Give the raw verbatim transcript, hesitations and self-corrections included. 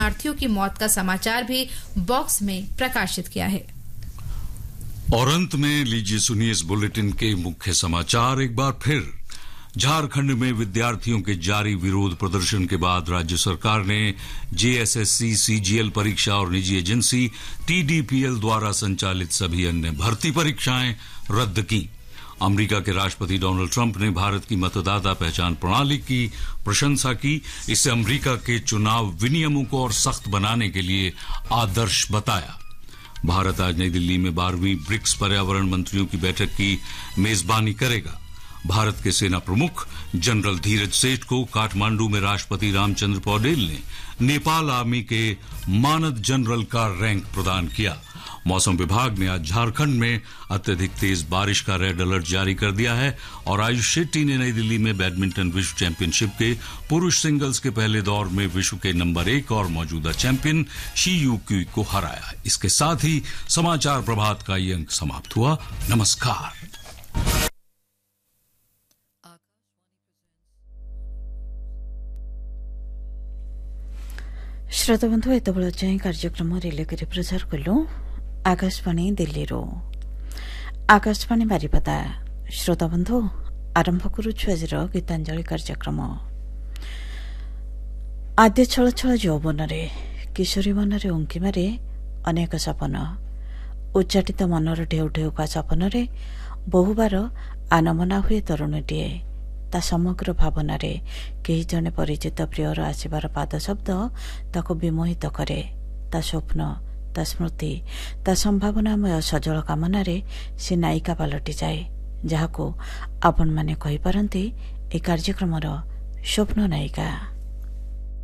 शरणार्थियों की मौत का समाचार भी बॉक्स में प्रकाशित किया है। और अंत में लीजिए सुनिए इस बुलेटिन के मुख्य समाचार एक बार फिर। झारखंड में विद्यार्थियों के जारी विरोध प्रदर्शन के बाद राज्य सरकार ने जेएसएससी, सीजीएल परीक्षा और निजी एजेंसी टीडीपीएल द्वारा संचालित सभी अन्य भर्ती परीक्षाएं रद्द की। अमेरिका के राष्ट्रपति डोनाल्ड ट्रंप ने भारत की मतदाता पहचान प्रणाली की प्रशंसा की। इसे अमेरिका के चुनाव विनियमों को और सख्त बनाने के लिए आदर्श बताया। भारत आज नई दिल्ली में बारहवीं ब्रिक्स पर्यावरण मंत्रियों की बैठक की मेजबानी करेगा। भारत के सेना प्रमुख जनरल धीरज सेठ को काठमांडू में राष्ट्रपति रामचंद्र पौडेल ने नेपाल आर्मी के मानद जनरल का रैंक प्रदान किया। मौसम विभाग ने आज झारखंड में अत्यधिक तेज बारिश का रेड अलर्ट जारी कर दिया है और आयुष शेट्टी ने नई दिल्ली में बैडमिंटन विश्व चैंपियनशिप के पुरुष सिंगल्स के पहले दौर में विश्व के नंबर एक और मौजूदा चैंपियन शी यू क्यू को हराया। इसके साथ ही समाचार प्रभात का ये अंक समाप्त हुआ। नमस्कार। श्रोता बंधु एत बेल जाए कार्यक्रम रिले कर प्रचार कलु आकाशवाणी दिल्ली रो आकाशवाणी बारिपदा। श्रोता बंधु आरंभ करुछु आज गीतांजलि कार्यक्रम। आद्य छल छल यौवन रे किशोरी मन रे उंकी मारे अनेक सपन उच्चाटित मनर ढेउ ढेउका सपन रे बहुबार आनमना हुए तरुणीटीए ता समग्र भावना रे कई जने परिचित प्रियर आसबार पाद शब्द ताको विमोहित करे। ता स्वप्न, ता स्मृति, ता संभावनामय सजल कामना रे से नायिका पलटि जाए, जहाको आपण माने कहि पारंती ए कार्यक्रमर स्वप्न नायिका।